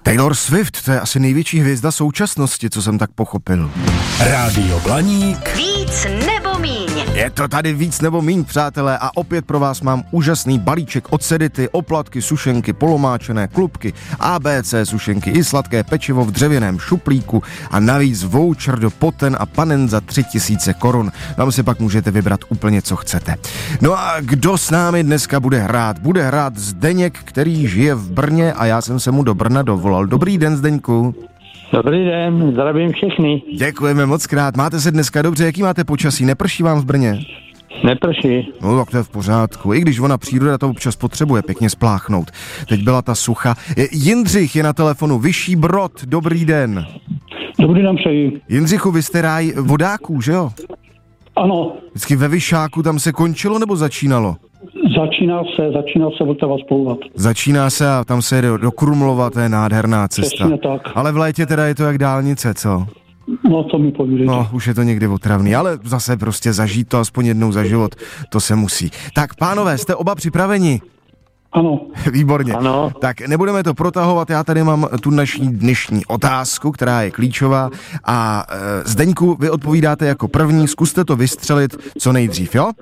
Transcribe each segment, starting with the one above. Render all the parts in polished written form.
Taylor Swift, to je asi největší hvězda současnosti, co jsem tak pochopil. Rádio Blaník. Víc nebo míň. Je to tady víc nebo míň, přátelé, a opět pro vás mám úžasný balíček od Sedity, oplatky, sušenky, polomáčené klubky, ABC sušenky i sladké pečivo v dřevěném šuplíku a navíc voucher do Poten a Panen za 3000 korun. Tam si pak můžete vybrat úplně, co chcete. No a kdo s námi dneska bude hrát? Bude hrát Zdeněk, který žije v Brně a já jsem se mu do Brna dovolal. Dobrý den, Zdeňku. Dobrý den, zdravím všechny. Děkujeme moc krát. Máte se dneska dobře? Jaký máte počasí? Neprší vám v Brně? Neprší. No tak to je v pořádku. I když ona příroda to občas potřebuje pěkně spláchnout. Teď byla ta sucha. Jindřich je na telefonu. Vyšší Brod. Dobrý den. Dobrý den přeji. Jindřichu, vy jste ráj vodáků, že jo? Ano. Vždycky ve Vyšáku tam se končilo nebo začínalo? Začíná se Vltava splouvat. Začíná se a tam se jde do Krumlova, to je nádherná cesta. Přesně tak. Ale v létě teda je to jak dálnice, co? No, co mi povídejte. No, už je to někdy otravný, ale zase prostě zažít to aspoň jednou za život, to se musí. Tak, pánové, jste oba připraveni? Ano. Výborně. Ano. Tak nebudeme to protahovat, já tady mám tu naší dnešní otázku, která je klíčová a Zdeňku, vy odpovídáte jako první, zkuste to vystřelit co nejdřív, jo?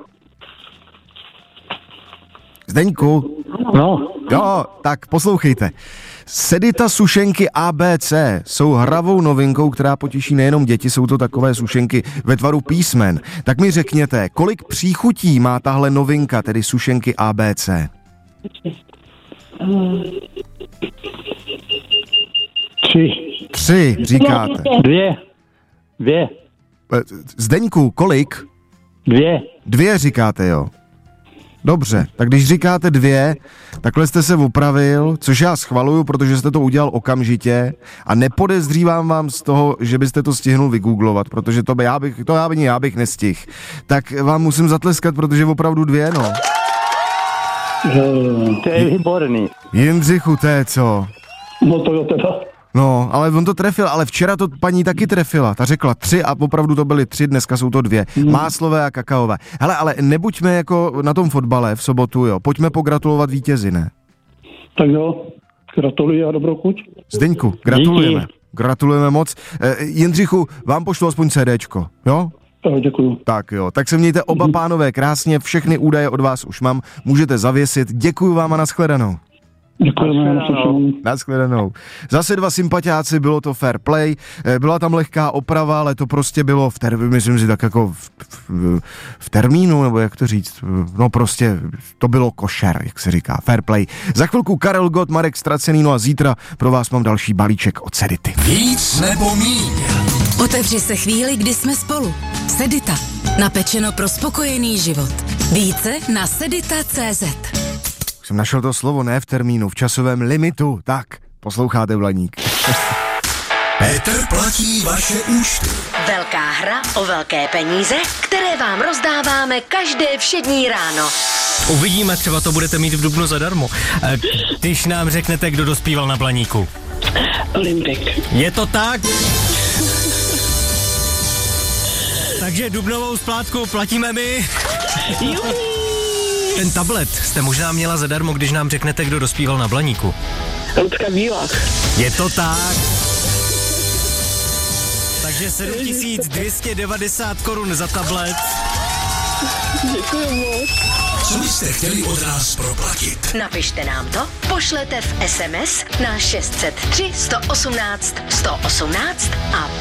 Zdeňku. No. Jo, tak poslouchejte. Sedita sušenky ABC jsou hravou novinkou, která potěší nejenom děti, jsou to takové sušenky ve tvaru písmen. Tak mi řekněte, kolik příchutí má tahle novinka, tedy sušenky ABC? 3 říkáte. 2. Zdeňku, kolik? 2 říkáte, jo. Dobře, tak když říkáte 2, takhle jste se opravil, což já schvaluju, protože jste to udělal okamžitě a nepodezřívám vám z toho, že byste to stihnul vygooglovat, protože já bych nestihl. Tak vám musím zatleskat, protože opravdu 2, no. To je výborný. Jindřichu, to je co? No to jo teda. No, ale on to trefil, ale včera to paní taky trefila. Ta řekla 3 a opravdu to byly 3, dneska jsou to 2. Máslové a kakaové. Hele, ale nebuďme jako na tom fotbale v sobotu, jo. Pojďme pogratulovat vítězi, ne? Tak jo, gratuluji a dobrou chuť. Zdeňku, gratulujeme. Díky. Gratulujeme moc. Jindřichu, vám pošlu aspoň CDčko, jo? Děkuju. Tak jo, tak se mějte oba pánové krásně, všechny údaje od vás už mám, můžete zavěsit. Děkuju vám a nashledanou. Děkujeme. Nashledanou. Zase 2 sympatiáci, bylo to fair play, byla tam lehká oprava, ale to prostě bylo myslím si tak jako v termínu, nebo jak to říct, no prostě to bylo košer, jak se říká, fair play. Za chvilku Karel Gott, Marek Stracený, no a zítra pro vás mám další balíček od Sedity. Víc nebo míň. Otevři se chvíli, kdy jsme spolu. Sedita. Napečeno pro spokojený život. Více na sedita.cz. Jsem našel to slovo, ne v termínu, v časovém limitu. Tak, posloucháte Blaník. Petr platí vaše účty. Velká hra o velké peníze, které vám rozdáváme každé všední ráno. Uvidíme, třeba to budete mít v dubnu zadarmo. Když nám řeknete, kdo dospíval na Blaníku. Olympik. Je to tak? Takže dubnovou splátku platíme my. Ten tablet jste možná měla zadarmo, když nám řeknete, kdo dospíval na Blaníku. Lucka Bílák. Je to tak. Takže 7290 korun za tablet. Děkuji moc. Co byste chtěli od nás proplatit? Napište nám to, pošlete v SMS na 603 118 118 a